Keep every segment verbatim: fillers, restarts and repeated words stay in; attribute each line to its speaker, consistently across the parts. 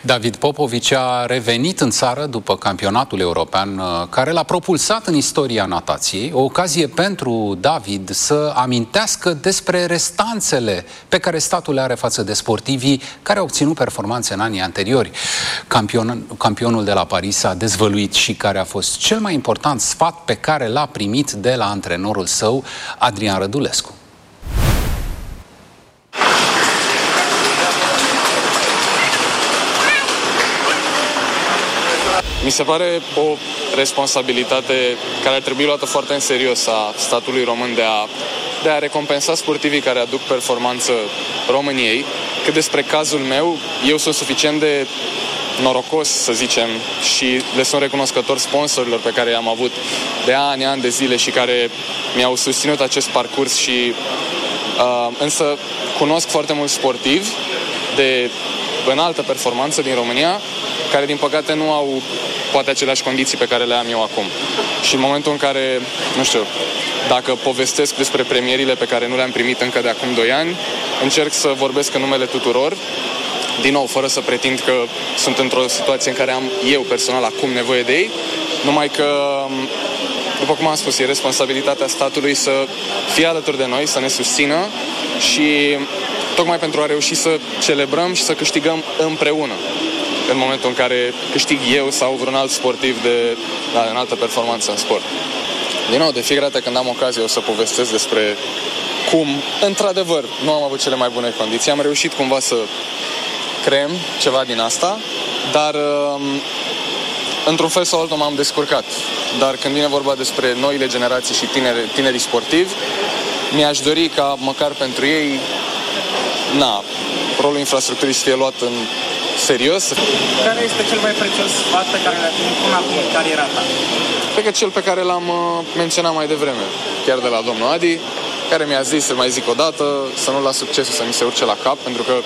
Speaker 1: David Popovici a revenit în țară după campionatul european care l-a propulsat în istoria natației, o ocazie pentru David să amintească despre restanțele pe care statul le are față de sportivii care au obținut performanțe în anii anteriori. Campion, campionul de la Paris a dezvăluit și care a fost cel mai important sfat pe care l-a primit de la antrenorul său, Adrian Rădulescu.
Speaker 2: Mi se pare o responsabilitate care ar trebui luată foarte în serios a statului român de a, de a recompensa sportivii care aduc performanță României, că despre cazul meu, eu sunt suficient de norocos, să zicem, și le sunt recunoscător sponsorilor pe care i-am avut de ani, ani de zile și care mi-au susținut acest parcurs și uh, însă cunosc foarte mulți sportivi de înaltă performanță din România care din păcate nu au poate aceleași condiții pe care le am eu acum. Și în momentul în care, nu știu, dacă povestesc despre premierile pe care nu le-am primit încă de acum doi ani, încerc să vorbesc în numele tuturor, din nou, fără să pretind că sunt într-o situație în care am eu personal acum nevoie de ei, numai că, după cum am spus, e responsabilitatea statului să fie alături de noi, să ne susțină și tocmai pentru a reuși să celebrăm și să câștigăm împreună în momentul în care câștig eu sau vreun alt sportiv de da, înaltă performanță în sport. Din nou, de fiecare dată când am ocazie o să povestesc despre cum, într-adevăr, nu am avut cele mai bune condiții. Am reușit cumva să creăm ceva din asta, dar într-un fel sau altul m-am descurcat. Dar când vine vorba despre noile generații și tineri, tinerii sportivi, mi-aș dori ca măcar pentru ei, na, rolul infrastructurii să fie luat în serios.
Speaker 3: Care este cel mai prețios sfat pe care l-ai primit până acum în cariera ta?
Speaker 2: Cred că cel pe care l-am menționat mai devreme, chiar de la domnul Adi, care mi-a zis, să mai zic o dată, să nu las succesul să mi se urce la cap, pentru că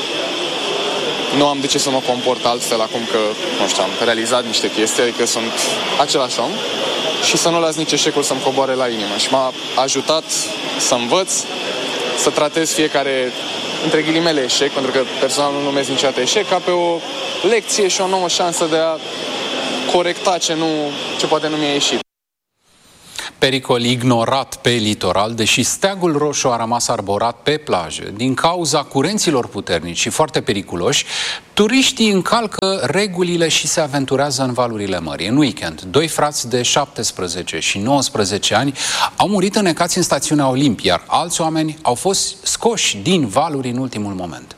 Speaker 2: nu am de ce să mă comport altfel acum că, nu știu, am realizat niște chestii, adică sunt același om și să nu las nici eșecul să-mi coboare la inimă. Și m-a ajutat să învăț, să tratez fiecare, între ghilimele, eșec, pentru că personal nu numesc niciodată eșec, ca pe o lecție și o nouă șansă de a corecta ce, nu, ce poate nu mi-a ieșit.
Speaker 1: Pericol ignorat pe litoral, deși steagul roșu a rămas arborat pe plajă. Din cauza curenților puternici și foarte periculoși, turiștii încalcă regulile și se aventurează în valurile mării. În weekend, doi frați de șaptesprezece și nouăsprezece ani au murit înecați în stațiunea Olimp, iar alți oameni au fost scoși din valuri în ultimul moment.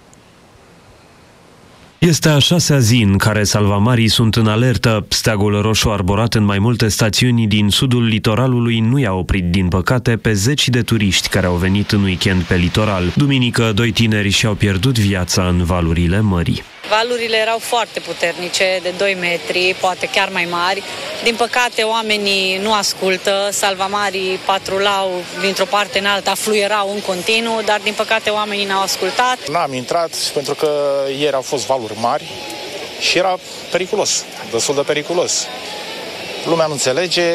Speaker 4: Este a șasea zi în care salvamarii sunt în alertă. Steagul roșu arborat în mai multe stațiuni din sudul litoralului nu i-a oprit, din păcate, pe zeci de turiști care au venit în weekend pe litoral. Duminică, doi tineri și-au pierdut viața în valurile mării.
Speaker 5: Valurile erau foarte puternice, de doi metri, poate chiar mai mari. Din păcate, oamenii nu ascultă, salvamarii patrulau dintr-o parte în alta, fluierau în continuu, dar din păcate oamenii n-au ascultat.
Speaker 6: N-am intrat pentru că ieri au fost valuri mari și era periculos, destul de periculos. Lumea nu înțelege,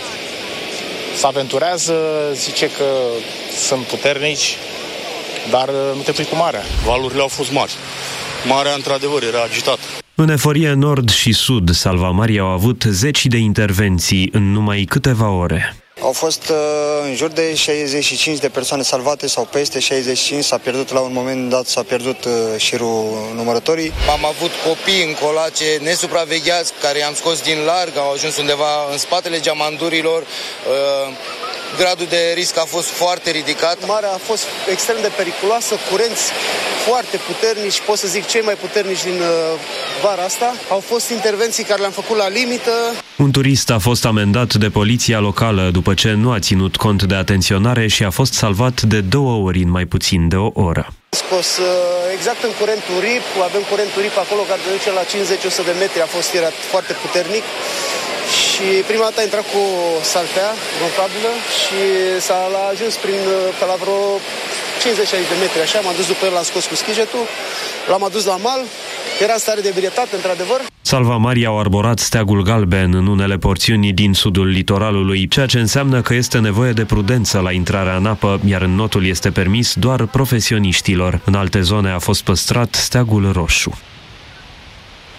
Speaker 6: se aventurează, zice că sunt puternici, dar nu te pui cu marea.
Speaker 7: Valurile au fost mari. Marea, într-adevăr, era agitată.
Speaker 4: În eforie nord și sud, salvamarii au avut zeci de intervenții în numai câteva ore.
Speaker 8: Au fost uh, în jur de șaizeci și cinci de persoane salvate sau peste șaizeci și cinci, s-a pierdut la un moment dat, s-a pierdut uh, șirul numărătorii.
Speaker 9: Am avut copii în colace nesupravegheați care i-am scos din larg, au ajuns undeva în spatele geamandurilor. Uh, Gradul de risc a fost foarte ridicat.
Speaker 10: Marea a fost extrem de periculoasă, curenți foarte puternici, pot să zic cei mai puternici din uh, vara asta. Au fost intervenții care le-am făcut la limită.
Speaker 4: Un turist a fost amendat de poliția locală după ce nu a ținut cont de atenționare și a fost salvat de două ori în mai puțin de o oră.
Speaker 10: Scos uh, exact în curentul R I P, avem curentul R I P acolo care duce la cincizeci la o sută de metri, a fost ieri foarte puternic. Și prima dată a intrat cu saltea gonflabilă și s-a ajuns prin, pe la vreo cincizeci șaizeci de metri, așa, m-am dus după el, l-am scos cu schijetul, l-am adus la mal, era în stare de ebrietate, într-adevăr.
Speaker 4: Salvamarii au arborat steagul galben în unele porțiuni din sudul litoralului, ceea ce înseamnă că este nevoie de prudență la intrarea în apă, iar în notul este permis doar profesioniștilor. În alte zone a fost păstrat steagul roșu.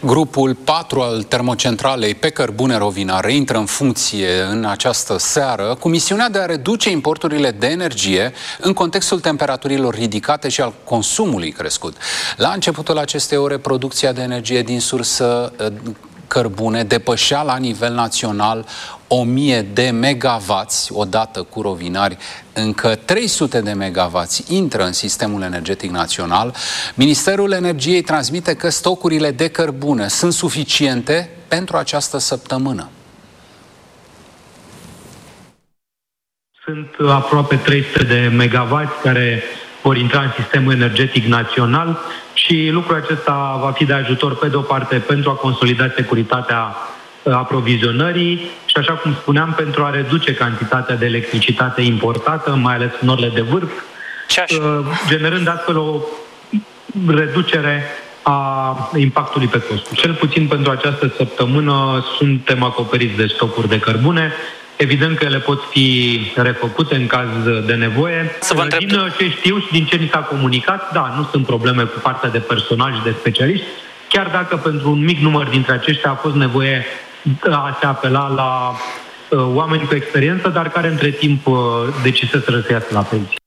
Speaker 1: Grupul patru al termocentralei pe cărbune Rovina reintră în funcție în această seară cu misiunea de a reduce importurile de energie în contextul temperaturilor ridicate și al consumului crescut. La începutul acestei ore, producția de energie din sursă cărbune depășea la nivel național o mie de megavați, odată cu rovinari, încă trei sute de megavați intră în sistemul energetic național. Ministerul Energiei transmite că stocurile de cărbune sunt suficiente pentru această săptămână.
Speaker 11: Sunt aproape trei sute de megavați care vor intra în sistemul energetic național și lucrul acesta va fi de ajutor, pe de o parte, pentru a consolida securitatea aprovizionării și, așa cum spuneam, pentru a reduce cantitatea de electricitate importată, mai ales în orele de vârf, generând astfel o reducere a impactului pe costuri. Cel puțin pentru această săptămână suntem acoperiți de stocuri de cărbune. Evident că ele pot fi refăcute în caz de nevoie. Să vă întreb... Din ce știu și din ce ni s-a comunicat, da, nu sunt probleme cu partea de personal și de specialiști, chiar dacă pentru un mic număr dintre aceștia a fost nevoie a se apela la uh, oameni cu experiență, dar care între timp uh, deciseseră să iasă la pensie.